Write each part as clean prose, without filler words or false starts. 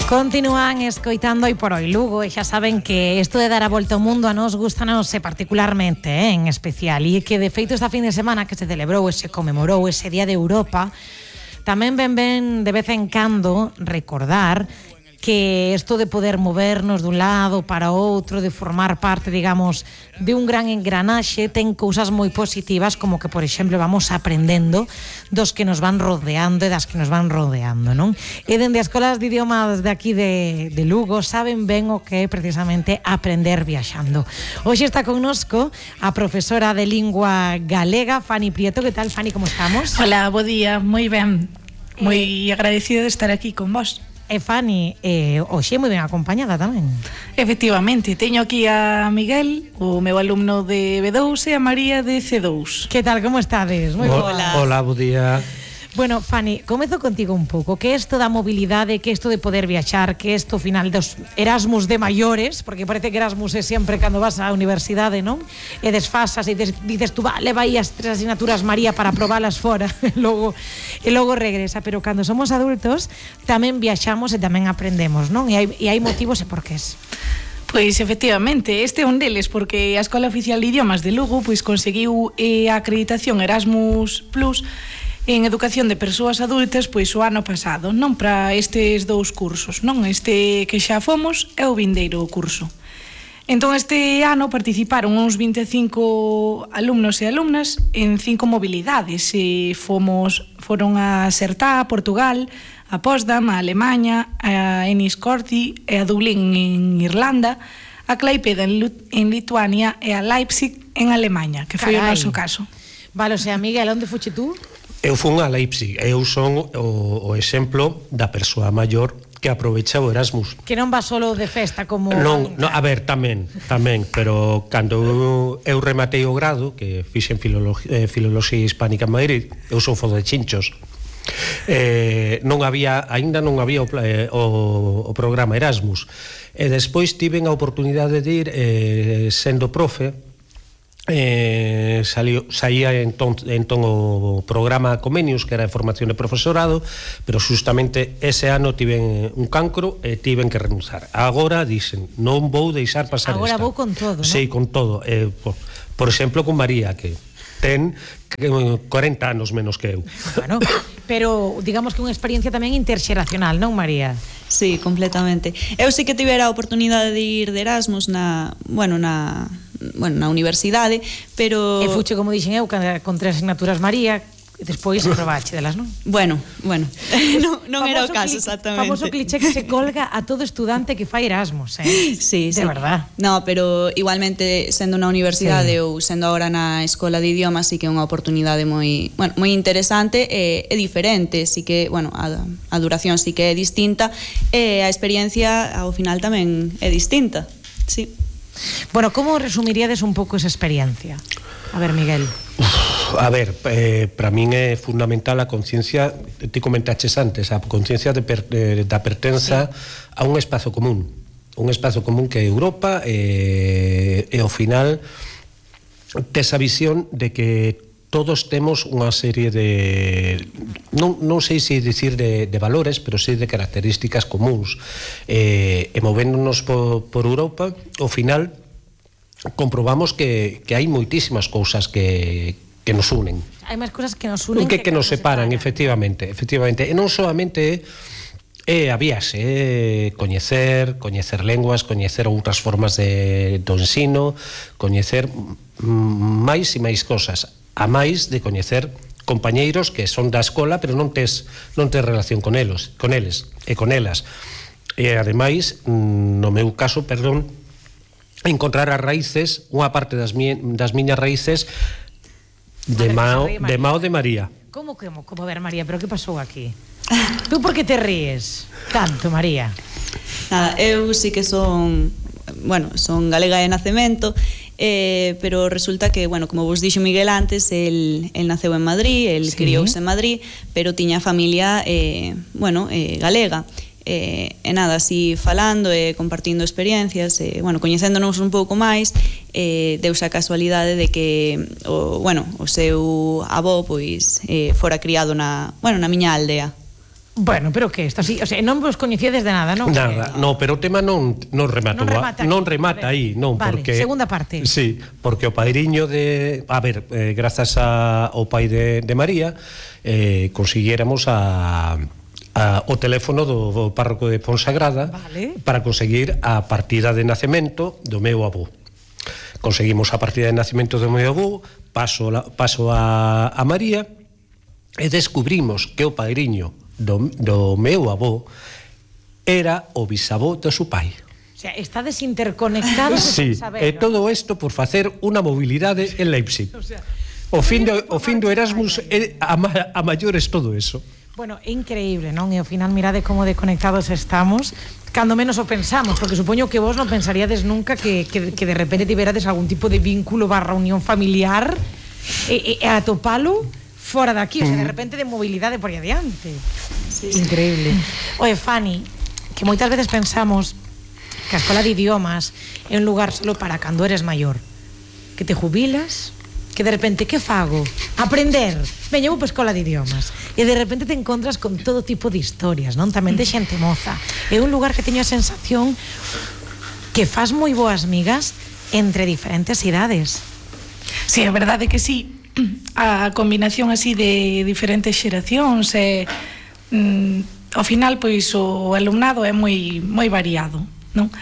Continúan escoitando Hoy por Hoy Lugo e xa saben que isto de dar a volta ao mundo a nos gustanos particularmente, en especial, e que de feito esta fin de semana que se celebrou e se conmemorou ese Día de Europa, tamén ven de vez en cando recordar que isto de poder movernos dun lado para outro, de formar parte, digamos, de un gran engranaxe, ten cousas moi positivas, como que, por exemplo, vamos aprendendo dos que nos van rodeando e das que nos van rodeando, non? E dende as escolas de idiomas de aquí de Lugo saben ben o que é precisamente aprender viaxando. Hoxe está connosco a profesora de lingua galega, Fanny Prieto. Que tal, Fanny, como estamos? Hola, bo día, moi ben. Moi agradecida de estar aquí con vos. E Fanny, hoxe moi ben acompañada tamén. Efectivamente, teño aquí a Miguel, o meu alumno de B2, e a María de C2. Que tal, como estades? Moi boa. Hola, bo día. Bueno, Fanny, comezo contigo un pouco. Que isto da mobilidade, que isto de poder viaxar, que isto final dos Erasmus de maiores, porque parece que Erasmus é sempre cando vas á universidade, non? E desfasas e dices tú, leva aí as 3 asignaturas, María, para probalas fora e logo regresa, pero cando somos adultos tamén viaxamos e tamén aprendemos, non? E hai motivos e porqués. Pois efectivamente, este é un deles, porque a Escola Oficial de Idiomas de Lugo pois conseguiu a acreditación Erasmus Plus en educación de persoas adultas pois o ano pasado, non para estes dous cursos, non? Este que xa fomos é o vindeiro curso. Entón este ano participaron uns 25 alumnos e alumnas en 5 mobilidades e foron a Sertá, a Portugal, a Potsdam, a Alemanha, a Enniscorthy e a Dublín en Irlanda, a Klaipeda en Lituania e a Leipzig en Alemanha, que foi o noso caso. Vale, o sea, Miguel, onde fuche tú? Eu fun a Leipzig, eu son o exemplo da persoa maior que aprovecha o Erasmus. Que non va solo de festa como... Non, a ver, tamén, pero cando eu rematei o grado, que fixen Filoloxía Hispánica en Madrid, eu son fodo de chinchos, aínda non había o programa Erasmus, e despois tiven a oportunidade de ir sendo profe. Saía entón o programa Comenius, que era de formación de profesorado, pero justamente ese ano tiven un cancro e tiven que renunciar. Agora dicen, non vou deixar pasar esta. Agora vou con todo, non? Sí, con todo. Por exemplo, con María, que ten 40 anos menos que eu. Bueno, pero digamos que unha experiencia tamén interxeracional, non, María? Sí, completamente. Eu sí que tivera a oportunidade de ir de Erasmus na universidade, pero... E fuche, como dixen eu, con 3 asignaturas, María, e despois aprobache delas, non? Bueno, non era o caso exactamente. Famoso cliché que se colga a todo estudante que fai Erasmus, Sí, de verdad. No, pero igualmente, sendo na universidade ou sendo agora na escola de idiomas, sí que é unha oportunidade moi interesante e diferente, sí que, a duración sí que é distinta e a experiencia ao final tamén é distinta, sí. Bueno, como resumiríades un pouco esa experiencia? A ver, Miguel. A ver, para min é fundamental a conciencia, ti comentaches antes, a conciencia da pertenza a un espazo común que é Europa, e ao final tes a visión de que todos temos unha serie de, non sei se dicir de valores, pero sí de características comuns, e movéndonos por Europa, ao final comprobamos que hai moitísimas cousas que nos unen. Hai máis cousas que nos unen que nos separan, efectivamente. E non solamente é a viaxe, coñecer lenguas, coñecer outras formas do ensino, coñecer máis e máis cosas, a máis de coñecer compañeiros que son da escola, pero non tes relación con eles e con elas. E ademais, no meu caso, encontrar as raíces, unha parte das miñas raíces de Mao de María. Como, a ver, María, pero que pasou aquí? Tú por que te ríes tanto, María? Nada, eu sí que son galega de nacemento, pero resulta que, como vos dixo Miguel antes, el naceu en Madrid, el criouse en Madrid, pero tiña familia galega. E nada, así falando e compartindo experiencias, coñecéndonos un pouco máis, deuse a casualidade de que o seu avó pois fora criado na miña aldea. Bueno, pero que isto así, o sea, non vos coñecíades de nada, non? Nada, no, pero o tema non remata, non remata aí, non, vale, porque segunda parte. Sí, porque o padriño de, a ver, grazas ao pai de María, consiguiéramos o teléfono do párroco de Fonsagrada, vale, para conseguir a partida de nacemento do meu avó. Conseguimos a partida de nacemento do meu avó, paso a María, e descubrimos que o padriño do meu avó era o bisavó do seu pai. O sea, estades interconectados. Sí, e todo isto por facer unha mobilidade en Leipzig. O fin do Erasmus a maiores todo eso. Bueno, é increíble, non? E ao final mirade como desconectados estamos, cando menos o pensamos, porque supoño que vos non pensaríades nunca que de repente tiverades algún tipo de vínculo / unión familiar e atopalo fora de aquí, o sea, de repente de mobilidade por aí adiante. Sí, increíble. Oye, Fanny, que moitas veces pensamos que a escola de idiomas é un lugar solo para cando eres maior, que te jubilas, que de repente, que fago? Aprender. Veño para a escola de idiomas. E de repente te encontras con todo tipo de historias, non? Tamén de xente moza. É un lugar que teño a sensación que faz moi boas migas entre diferentes idades. Sí, a verdade que sí. A combinación así de diferentes xeracións e ao final pois o alumnado é moi variado, non?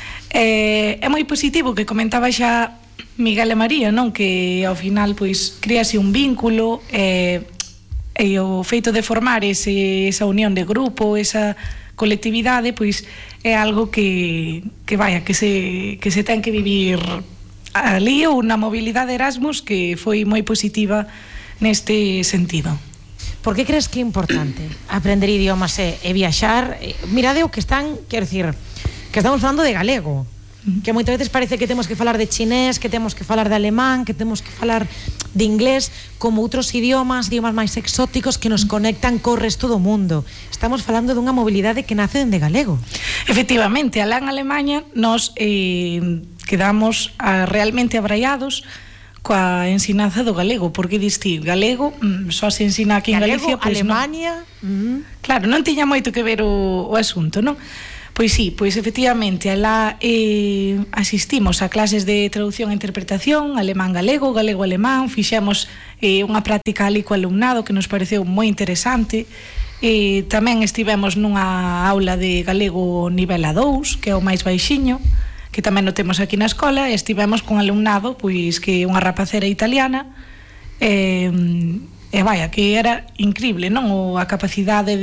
É moi positivo que comentaba xa Miguel e María, non? Que ao final pois créase un vínculo e o feito de formar esa unión de grupo, esa colectividade, pois é algo que se ten que vivir ali, ou na mobilidade Erasmus, que foi moi positiva neste sentido. Por que crees que é importante aprender idiomas e viaxar? Mirade o que están, quero dicir, que estamos falando de galego, que moitas veces parece que temos que falar de chinés, que temos que falar de alemán, que temos que falar de inglés, como outros idiomas máis exóticos que nos conectan co resto do mundo. Estamos falando dunha mobilidade que nace dende galego. Efectivamente, alá en Alemanha nos quedamos realmente abraiados coa ensinanza do galego, porque diste galego só se ensina aquí en Galicia, pois Alemania, claro, non tiña moito que ver o asunto, non? Pois sí, pois efectivamente alá asistimos a clases de traducción e interpretación, alemán-galego, galego-alemán, fixemos unha práctica ali co alumnado que nos pareceu moi interesante. Tamén estivemos nunha aula de galego nivel A2, que é o máis baixiño, que tamén o temos aquí na escola, e estivemos con alumnado, pois que é unha rapacera italiana, e vaya, que era increíble, non? A capacidade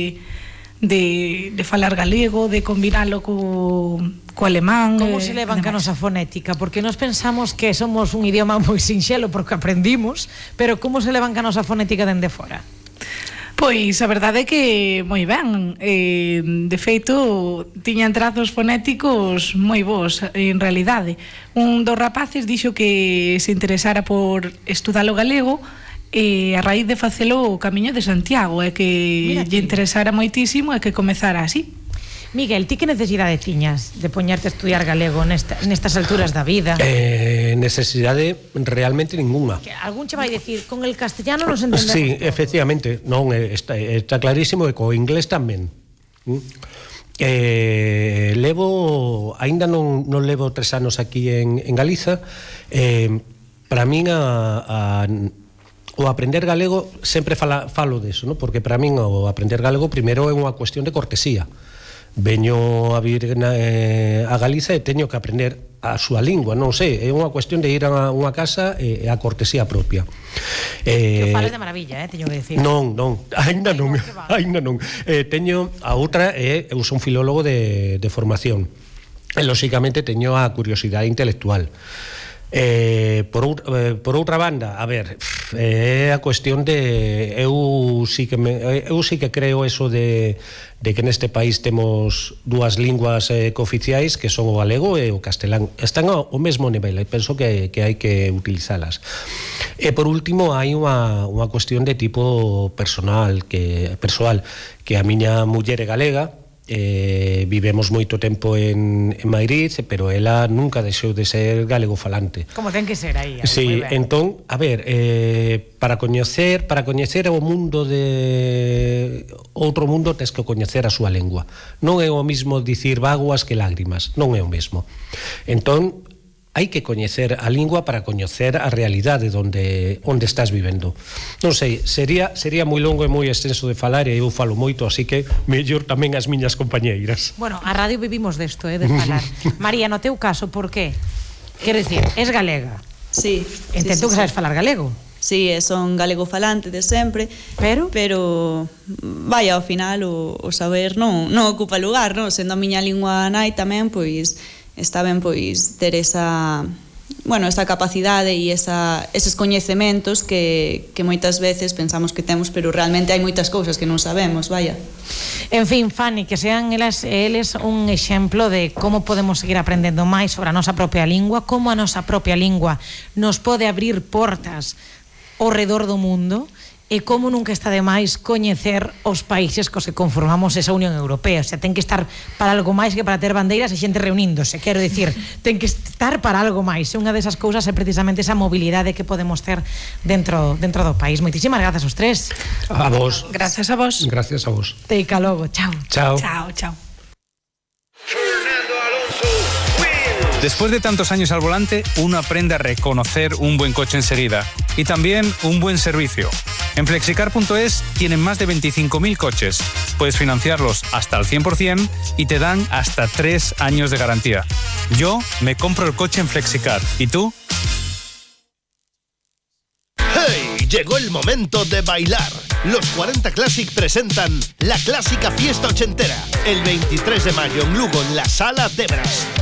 de falar galego, de combinalo co alemán. Como se levan ca nosa fonética? Porque nos pensamos que somos un idioma moi sinxelo porque aprendimos, pero como se levan ca nosa fonética dende fora? Pois a verdade é que moi ben, de feito tiñan trazos fonéticos moi bons en realidade. Un dos rapaces dixo que se interesara por estudar o galego e a raíz de facelo o Camiño de Santiago, e que lle interesara moitísimo e que comezara así. Miguel, ti que necesidade tiñas de poñerte a estudiar galego nestas alturas da vida? Necesidade realmente ninguna. Algún che vai dicir, con el castellano nos entendemos. Sí, efectivamente, non, está clarísimo, e co inglés tamén. Aínda non levo 3 anos aquí en Galiza. Para min o aprender galego, sempre falo deso, ¿no? Porque para min o aprender galego primeiro é unha cuestión de cortesía. Veño a vir a Galiza e teño que aprender a súa lingua, non sei, é unha cuestión de ir a unha casa e a cortesía propia. Que fales de maravilla, teño que decir. Non, aínda non. Teño a outra, eu son filólogo de formación, e lóxicamente teño a curiosidade intelectual. Por outra banda, a ver, é a cuestión de eu sí que creo eso de que neste país temos 2 linguas cooficiais, que son o galego e o castelán. Están ao mesmo nivel e penso que hai que utilizalas. E por último, hai unha cuestión de tipo persoal, que a miña muller é galega, vivemos moito tempo en Madrid, pero ela nunca deixou de ser galego falante. Como ten que ser aí. Sí, entón, a ver, para coñecer o mundo de outro mundo tens que coñecer a súa lengua. Non é o mismo dicir vaguas que lágrimas, non é o mesmo. Entón, hai que coñecer a lingua para coñecer a realidade onde estás vivendo. Non sei, sería moi longo e moi extenso de falar, e eu falo moito, así que mellor tamén as miñas compañeiras. Bueno, a radio vivimos desto, de falar. María, no teu caso, por qué? Quero dicir, es galega. Sí. Entendo que sabes falar galego. Sí, son galego falante de sempre, pero vaya, ao final o saber non ocupa lugar, non? Sendo a miña lingua nai tamén, pois está ben pois ter esa capacidade e eses coñecementos que moitas veces pensamos que temos, pero realmente hai moitas cousas que non sabemos, vaya. En fin, Fanny, que sean eles un exemplo de como podemos seguir aprendendo máis sobre a nosa propia lingua, como a nosa propia lingua nos pode abrir portas ao redor do mundo, e como nunca está de máis coñecer os países cos que conformamos esa Unión Europea. O sea, ten que estar para algo máis que para ter bandeiras e xente reuníndose. Quero dicir, ten que estar para algo máis. E unha desas cousas é precisamente esa mobilidade que podemos ter dentro do país. Moitísimas grazas aos tres. A vos. Gracias a vos. Gracias a vos. Teica logo. Chao. Chao. Chao, chao. Después de tantos años al volante, uno aprende a reconocer un buen coche enseguida y también un buen servicio. En Flexicar.es tienen más de 25.000 coches. Puedes financiarlos hasta al 100% y te dan hasta 3 años de garantía. Yo me compro el coche en Flexicar. ¿Y tú? ¡Hey! Llegó el momento de bailar. Los 40 Classic presentan la clásica fiesta ochentera. El 23 de mayo en Lugo, en la Sala Debras.